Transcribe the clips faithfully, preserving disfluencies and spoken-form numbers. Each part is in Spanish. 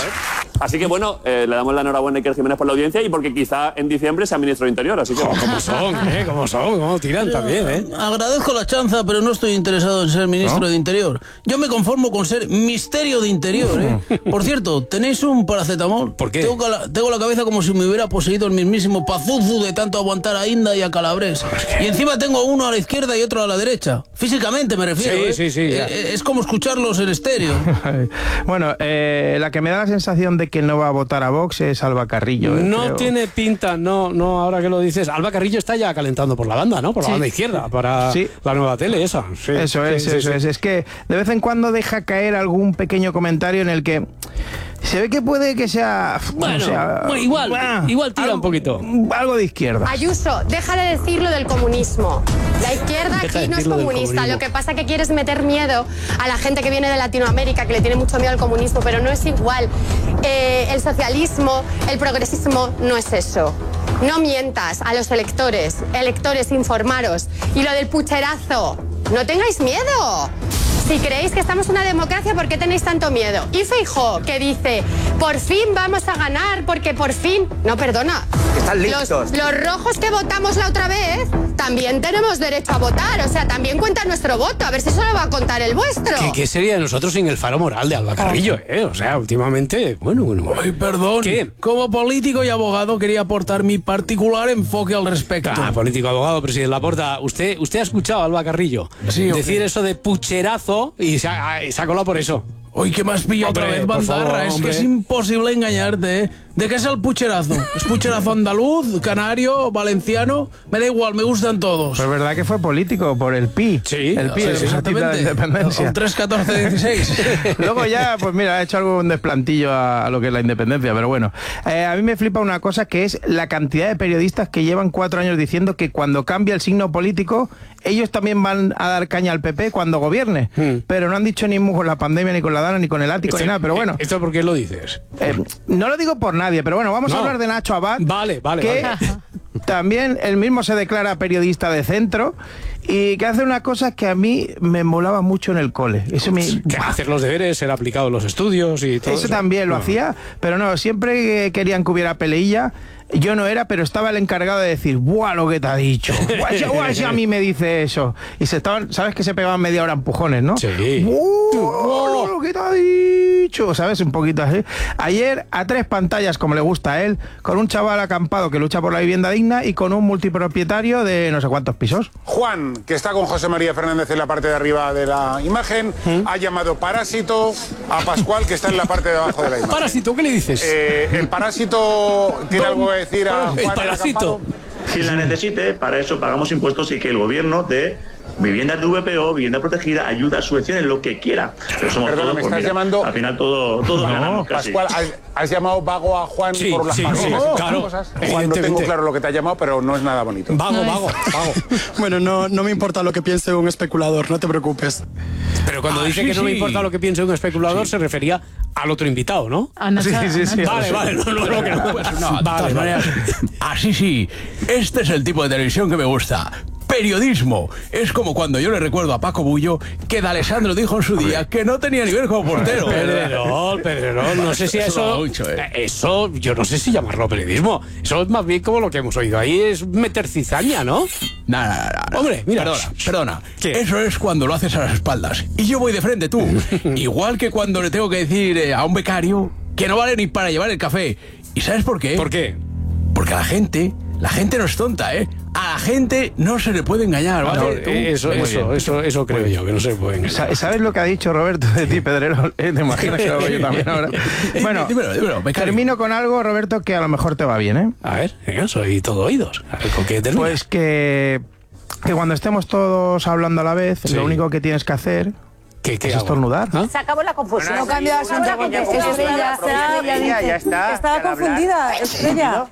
es. Así que bueno, eh, le damos la enhorabuena a Iker Jiménez por la audiencia y porque quizá en diciembre sea ministro de Interior, así que... Oh, ¿cómo son, eh? ¿Cómo son? ¿Cómo tiran pero, también, eh? Agradezco la chanza, pero no estoy interesado en ser ministro ¿No? de Interior. Yo me conformo con ser misterio de Interior, ¿eh? Por cierto, ¿tenéis un paracetamol? ¿Por qué? Tengo la, tengo la cabeza como si me hubiera poseído el mismísimo Pazuzu de tanto aguantar a Inda y a Calabres. Y encima tengo uno a la izquierda y otro a la derecha. Físicamente me refiero, Sí, ¿eh? sí, sí, ya. Eh, Es como escucharlos en estéreo. Bueno, eh, la que me da la sensación de que no va a votar a Vox es Alba Carrillo. Eh, No creo. tiene pinta, no, no, ahora que lo dices. Alba Carrillo está ya calentando por la banda, ¿no? Por la Sí. banda izquierda, para Sí. la nueva tele esa. Sí, Eso es, sí, sí, eso sí. es. Es que de vez en cuando deja caer algún pequeño comentario en el que se ve que puede que sea... Bueno, o sea, bueno, igual, ah, igual tira algo, un poquito. Algo de izquierda. Ayuso, deja de decir lo del comunismo. La izquierda Deja de aquí no es decir lo del comunista. comunismo. Lo que pasa es que quieres meter miedo a la gente que viene de Latinoamérica, que le tiene mucho miedo al comunismo, pero no es igual. Eh, el socialismo, el progresismo, no es eso. No mientas a los electores. Electores, informaros. Y lo del pucherazo, no tengáis miedo. Si creéis que estamos en una democracia, ¿por qué tenéis tanto miedo? Y Feijóo, que dice, por fin vamos a ganar, porque por fin... No, perdona. Están Los, listos. los rojos que votamos la otra vez, también tenemos derecho a votar. O sea, también cuenta nuestro voto. A ver si solo va a contar el vuestro. ¿Qué, ¿Qué sería de nosotros sin el faro moral de Alba Carrillo, eh? O sea, últimamente, bueno, bueno. Ay, perdón. ¿Qué? Como político y abogado quería aportar mi particular enfoque al respecto. Ah, político, abogado, presidente Laporta. ¿Usted, usted ha escuchado a Alba Carrillo Sí, decir ok. eso de pucherazo y se ha, se ha colado por eso? Uy, que me has pillado Hombre, otra vez, por bandarra. favor, es hombre. que es imposible engañarte, ¿eh? ¿De qué es el pucherazo? ¿Es pucherazo andaluz, canario, valenciano? Me da igual, me gustan todos. Pues verdad que fue político por el Pi. Sí, el Pi, sí, el sí, Ejército de la exactamente. Independencia. Un tres catorce dieciséis. Luego ya, pues mira, ha hecho algún desplantillo a, a lo que es la independencia, pero bueno. Eh, a mí me flipa una cosa que es la cantidad de periodistas que llevan cuatro años diciendo que cuando cambia el signo político, ellos también van a dar caña al P P cuando gobierne. Hmm. Pero no han dicho ni mu con la pandemia, ni con la Dana, ni con el ático, ni nada, pero bueno. ¿Esto por qué lo dices? Eh, no lo digo por nadie, pero bueno, vamos No. a hablar de Nacho Abad. Vale, vale, que vale. también él mismo se declara periodista de centro y que hace una cosa que a mí me molaba mucho en el cole. Eso me... Que hacer los deberes, ser aplicado en los estudios y todo Eso eso. también lo No. hacía, pero no, siempre que querían que hubiera peleilla. Yo no era, pero estaba el encargado de decir, ¡buah, lo que te ha dicho! ¡Guay, guay, si a mí me dice eso! Y se estaban, ¿sabes que se pegaban media hora empujones, no? Sí. ¡Buah, lo que te ha dicho! ¿Sabes? Un poquito así. Ayer, a tres pantallas, como le gusta a él, con un chaval acampado que lucha por la vivienda digna y con un multipropietario de no sé cuántos pisos. Juan, que está con José María Fernández en la parte de arriba de la imagen, ha llamado parásito a Pascual, que está en la parte de abajo de la imagen. Parásito, ¿qué le dices? Eh, ¿El parásito tiene algo que decir a Juan El el parásito. acampado? Si la necesite, para eso pagamos impuestos y que el gobierno de vivienda de V P O, vivienda protegida, ayuda, subvenciones, lo que quiera. Pero somos Perdona, todos, me pues estás mira, llamando- al final todo, todos ganamos casi. Pascual, ¿has, has llamado vago a Juan Sí, por las sí, palomas sí, y todas claro, esas cosas? Juan, no evidentemente. tengo claro lo que te ha llamado, pero no es nada bonito. Vago, vago, vago. Bueno, no, no me importa lo que piense un especulador, no te preocupes. Pero cuando Ah, dice sí, que no me sí. importa lo que piense un especulador, se refería al otro invitado, ¿no? Ana, Sí, sí, sí. Vale, vale, no, no, no, que no. Pues no, de Vale, todas vale. maneras, así sí, este es el tipo de televisión que me gusta. Periodismo. Es como cuando yo le recuerdo a Paco Bullo que D'Alessandro dijo en su día que no tenía nivel como portero. Pedrerol, Pedrerol, no sé si Eso eso... va mucho, ¿eh? eh, Eso, yo no sé si llamarlo periodismo. Eso es más bien como lo que hemos oído ahí, es meter cizaña, ¿no? Nada, nada, nada. Hombre, mira. Perdona, perdona. ¿Qué? Eso es cuando lo haces a las espaldas. Y yo voy de frente, tú. Igual que cuando le tengo que decir eh, a un becario que no vale ni para llevar el café. ¿Y sabes por qué? ¿Por qué? Porque a la gente, la gente no es tonta, ¿eh? A la gente no se le puede engañar, ¿vale? No, Tú- eh, eso, Muy eso, bien. eso, eso creo yo, que no se puede engañar. Sa- ¿Sabes lo que ha dicho Roberto de ti, Pedrero? Eh, ¿Te imaginas que lo hago yo también ahora? Bueno, dímelo, dímelo, becario. termino con algo, Roberto, que a lo mejor te va bien, ¿eh? A ver, venga, soy todo oídos. A ver, ¿con qué termina? Pues que, que cuando estemos todos hablando a la vez, Sí. lo único que tienes que hacer ¿Qué, qué es hago? estornudar. ¿Ah? Se acabó la confusión. No cambia de asunto porque Estrella, Estrella, Estrella, Estrella, dice. ya está. Estaba Al hablar. confundida, Estrella.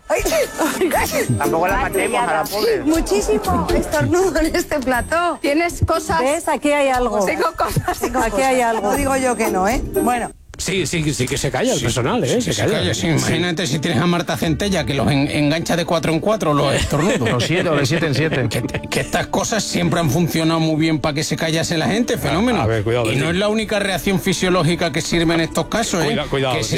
Tampoco la matemos a la pobre. Muchísimo estornudo en este plató. Tienes cosas. ¿Ves? Aquí hay algo. Tengo cosas. Aquí hay algo. No digo yo que no, ¿eh? Bueno. Sí, sí, sí que se calla el personal, ¿eh? Se calla. Sí, imagínate si tienes a Marta Centella que los en- engancha de cuatro en cuatro los estornudos. Los siete o de siete en siete. Que, que estas cosas siempre han funcionado muy bien para que se callase la gente, fenómeno. A ver, cuidado, y sí. no es la única reacción fisiológica que sirve en estos casos, ¿eh? Cuida- cuidado, que sí.